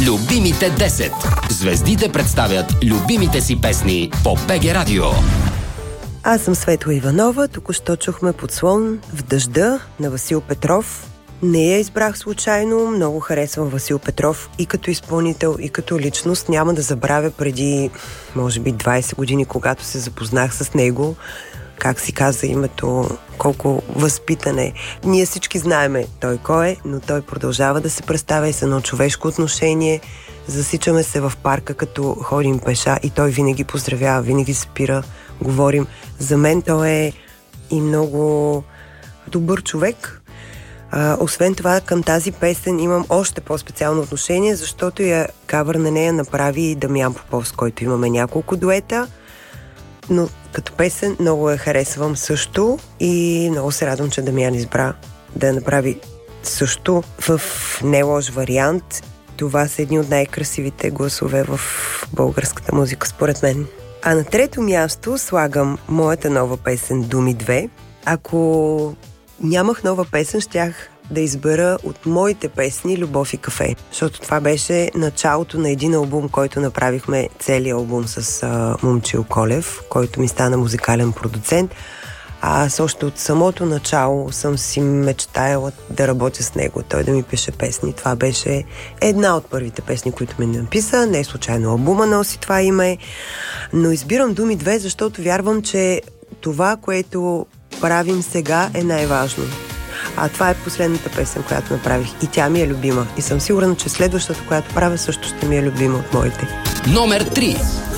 Любимите 10. Звездите представят любимите си песни по БГ Радио. Аз съм Светла Иванова. Току-що чухме "Подслон в дъжда" на Васил Петров. Не я избрах случайно. Много харесвам Васил Петров и като изпълнител, и като личност. Няма да забравя преди, може би, 20 години, когато се запознах с него, как си каза името, колко възпитан е. Ние всички знаеме той кой е, но той продължава да се представя и с едно човешко отношение. Засичаме се в парка, като ходим пеша, и той винаги поздравява, винаги спира, говорим. За мен той е и много добър човек. Освен това, към тази песен имам още по-специално отношение, защото кавър на нея направи и Дамян Попов, с който имаме няколко дуета. Но като песен много я харесвам също и много се радвам, че Дамян избра да я направи също в не лош вариант. Това са едни от най-красивите гласове в българската музика, според мен. А на трето място слагам моята нова песен "Думи 2". Ако нямах нова песен, щях да избера от моите песни "Любов и кафе", защото това беше началото на един албум, който направихме, целият албум с Момчил Колев, който ми стана музикален продуцент. Аз още от самото начало съм си мечтаяла да работя с него, той да ми пише песни. Това беше една от първите песни, които ми написа. Не случайно албума носи това име. Но избирам "Думи 2", защото вярвам, че това, което правим сега, е най-важно. А това е последната песен, която направих, и тя ми е любима. И съм сигурна, че следващата, която правя, също ще ми е любима от моите. Номер 3.